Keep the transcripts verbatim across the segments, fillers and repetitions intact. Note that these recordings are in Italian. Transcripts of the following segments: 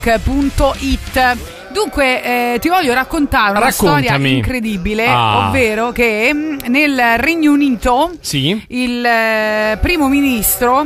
punto it. Dunque, eh, ti voglio raccontare una Raccontami. storia incredibile, ah. ovvero che mh, nel Regno Unito sì. il eh, primo ministro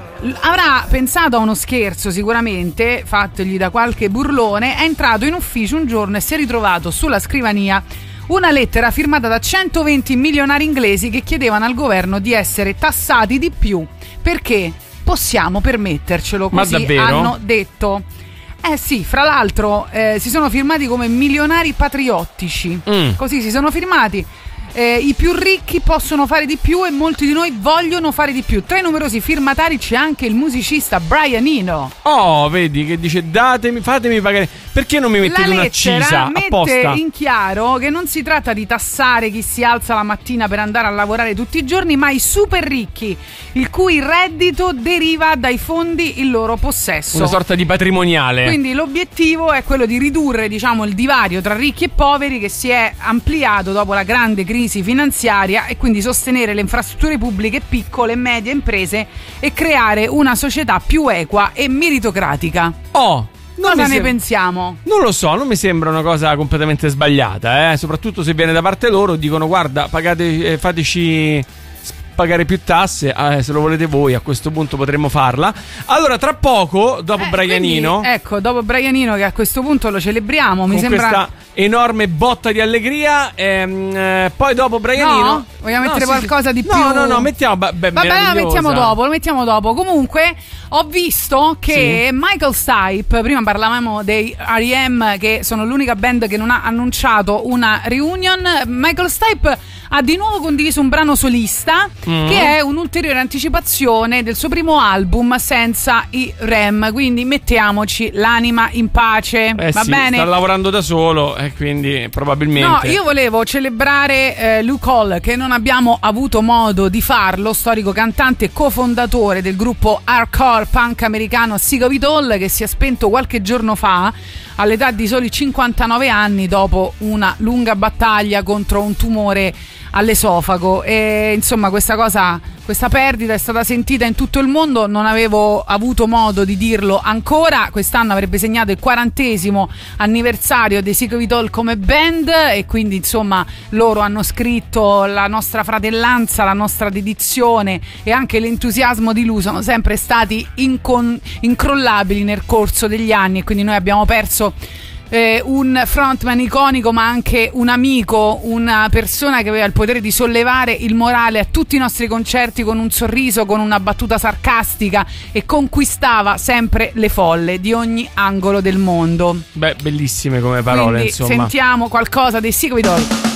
avrà pensato a uno scherzo sicuramente, fattogli da qualche burlone, è entrato in ufficio un giorno e si è ritrovato sulla scrivania una lettera firmata da centoventi milionari inglesi che chiedevano al governo di essere tassati di più perché possiamo permettercelo, così Ma davvero? hanno detto. Eh sì, fra l'altro eh, si sono firmati come milionari patriottici, mm. così si sono firmati. Eh, I più ricchi possono fare di più e molti di noi vogliono fare di più. Tra i numerosi firmatari c'è anche il musicista Brian Eno. Oh, vedi che dice datemi, fatemi pagare. Perché non mi mettete un'accisa mette apposta? in chiaro che non si tratta di tassare chi si alza la mattina per andare a lavorare tutti i giorni, ma i super ricchi, il cui reddito deriva dai fondi in loro possesso. Una sorta di patrimoniale. Quindi l'obiettivo è quello di ridurre, diciamo, il divario tra ricchi e poveri che si è ampliato dopo la grande crisi finanziaria, e quindi sostenere le infrastrutture pubbliche, piccole e medie imprese e creare una società più equa e meritocratica. Oh! Non Cosa ne sem- pensiamo? Non lo so, non mi sembra una cosa completamente sbagliata, eh? Soprattutto se viene da parte loro, dicono guarda, pagate, eh, fateci pagare più tasse, eh, se lo volete voi, a questo punto potremmo farla. Allora, tra poco, dopo eh, Brian Eno, quindi, ecco, dopo Brian Eno, che a questo punto lo celebriamo, mi con sembra questa enorme botta di allegria, ehm, eh, poi dopo Brian no? Eno vogliamo no, mettere sì, qualcosa sì. di più? No, no, no, mettiamo beh, vabbè, lo mettiamo dopo, lo mettiamo dopo. Comunque ho visto che sì. Michael Stipe, prima parlavamo dei R E M che sono l'unica band che non ha annunciato una reunion. Michael Stipe ha di nuovo condiviso un brano solista mm. che è un'ulteriore anticipazione del suo primo album senza i R E M, quindi mettiamoci l'anima in pace. eh va sì, bene? Sta lavorando da solo e quindi probabilmente. No, io volevo celebrare eh, Luke Hall, che non abbiamo avuto modo di farlo, storico cantante e cofondatore del gruppo hardcore punk americano Sick of It All, che si è spento qualche giorno fa all'età di soli cinquantanove anni dopo una lunga battaglia contro un tumore all'esofago. E insomma questa cosa, questa perdita è stata sentita in tutto il mondo. Non avevo avuto modo di dirlo ancora. Quest'anno avrebbe segnato il quarantesimo anniversario dei Sick of It All come band, e quindi insomma loro hanno scritto la nostra fratellanza, la nostra dedizione e anche l'entusiasmo di lui sono sempre stati incon- incrollabili nel corso degli anni, e quindi noi abbiamo perso Eh, un frontman iconico, ma anche un amico, una persona che aveva il potere di sollevare il morale a tutti i nostri concerti con un sorriso, con una battuta sarcastica, e conquistava sempre le folle di ogni angolo del mondo. Beh, bellissime come parole. Quindi insomma, sentiamo qualcosa dei Sick of It All.